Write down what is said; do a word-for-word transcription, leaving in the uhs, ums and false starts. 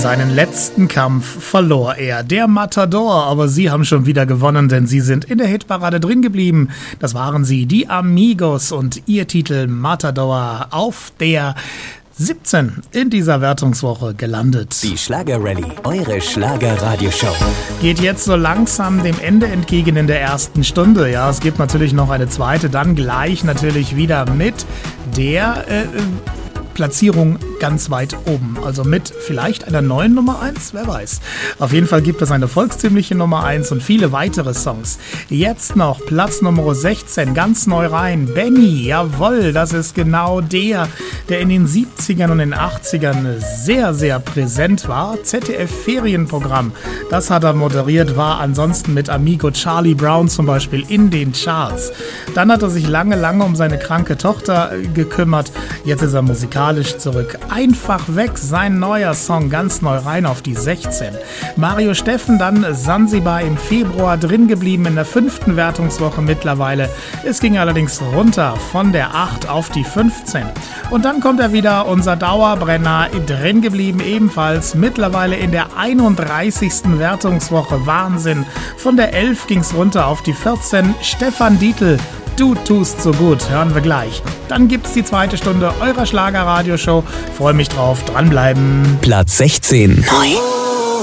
Seinen letzten Kampf verlor er, der Matador, aber sie haben schon wieder gewonnen, denn sie sind in der Hitparade drin geblieben. Das waren sie, die Amigos, und ihr Titel Matador auf der siebzehn in dieser Wertungswoche gelandet. Die Schlager-Rallye, eure Schlager-Radioshow. Geht jetzt so langsam dem Ende entgegen in der ersten Stunde. Ja, es gibt natürlich noch eine zweite, dann gleich natürlich wieder mit der äh, Platzierung ganz weit oben. Also mit vielleicht einer neuen Nummer eins, wer weiß. Auf jeden Fall gibt es eine volkstümliche Nummer eins und viele weitere Songs. Jetzt noch Platz Nummer sechzehn, ganz neu rein. Benny, jawohl, das ist genau der, der in den siebzigern und den achtzigern sehr, sehr präsent war. Z D F-Ferienprogramm, das hat er moderiert, war ansonsten mit Amigo Charlie Brown zum Beispiel in den Charts. Dann hat er sich lange, lange um seine kranke Tochter gekümmert. Jetzt ist er musikalisch zurück. Einfach weg, sein neuer Song, ganz neu rein auf die sechzehn. Mario Steffen dann Sansibar im Februar drin geblieben in der fünften Wertungswoche mittlerweile. Es ging allerdings runter von der acht auf die fünfzehn. Und dann kommt er wieder, unser Dauerbrenner, drin geblieben ebenfalls mittlerweile in der einunddreißigsten Wertungswoche. Wahnsinn. Von der elf ging es runter auf die vierzehn. Stefan Dietl, Du tust so gut, hören wir gleich. Dann gibt's die zweite Stunde eurer Schlager-Radioshow. Freue mich drauf, dranbleiben. Platz sechzehn. Neu.